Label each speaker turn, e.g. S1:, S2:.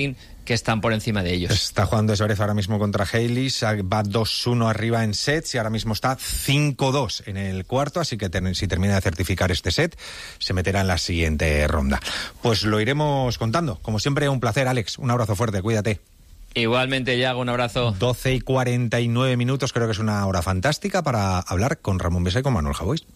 S1: que están por encima de ellos.
S2: Está jugando Zverev ahora mismo contra Hayles, va 2-1 arriba en sets y ahora mismo está 5-2 en el cuarto, así que si termina de certificar este set, se meterá en la siguiente ronda. Pues lo iremos contando. Como siempre, un placer, Alex. Un abrazo fuerte, cuídate.
S1: Igualmente, Yago, un abrazo.
S2: 12:49, creo que es una hora fantástica para hablar con Ramón Besa y con Manuel Javois.